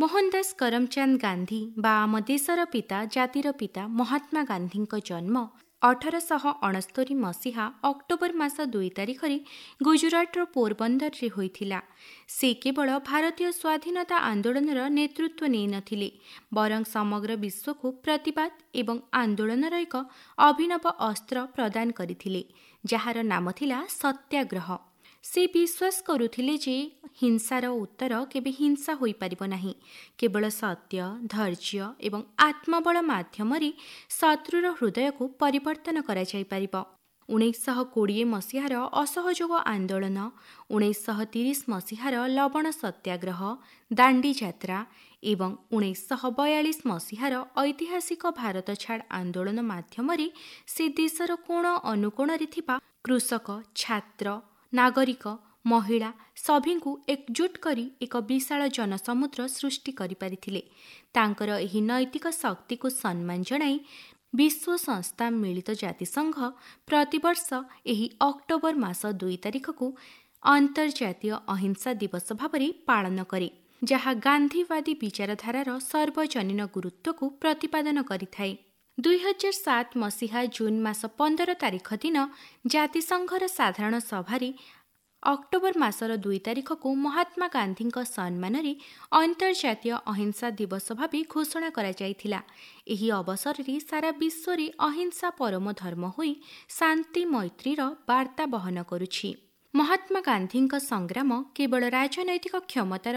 मोहनदास करमचंद गांधी बा आम देशर पिता जातिर पिता महात्मा गांधी जन्म 1869 मसीहा अक्टोबर मास 2 तारिखରେ गुजरातर पोरबंदर होइथिला। से केवल भारतीय स्वाधीनता आंदोलनर नेतृत्व नहीं नथिले, बरं समग्र विश्व को प्रतिवाद एवं आंदोलनर एक अभिनव अस्त्र प्रदान करथिले, जहार नाम थिला सत्याग्रह। से विश्वास करुथिले जे हिंसार उत्तर केबे हिंसा होई परिबो नाही, केवल सत्य, धैर्य एवं आत्मबल माध्यमरे शत्रुर हृदय को परिवर्तन करा जाई परिबो। 1920 मसीहार असहयोग आंदोलन, 1930 मसीहार लवण सत्याग्रह, दांडी यात्रा एवं 1942 मसीहार ऐतिहासिक भारत छाड़ आंदोलन माध्यमरे से देशर कोण अनुकोणरे थिबा कृषक, छात्र, नागरिक, महिला सभीଙ୍କୁ एकजुट करी एक विशाल जनसमुद्र सृष्टि करि परिथिले। तांकर एही नैतिक शक्ति को सम्मान जणाई विश्व संस्था मिलित जातिसंघ प्रतिवर्ष एही अक्टोबर मास 2 तारिख को अंतर्जातीय अहिंसा दिवस भाବରେ पालन करे, जहा गांधीवादी विचारधारार सर्वजनीन गुरुत्व को प्रतिपादन करिथाए। 2007 मसीहा जून मास 15 तारिख दिन जातिसंघर साधारण सभारे अक्टोबर मासर 2 तारिख को महात्मा गांधी सम्मान अंतर्जातीय अहिंसा दिवस भाव घोषणा करा जायथिला। एही अवसर रे सारा विश्व रे अहिंसा परम धर्म होई शांति मैत्रीर वार्ता बहन करुछि। महात्मा गांधी संग्राम केवल राजनैतिक क्षमतार